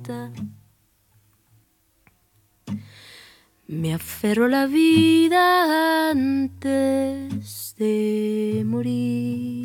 fiesta. Me aferro a la vida antes de morir.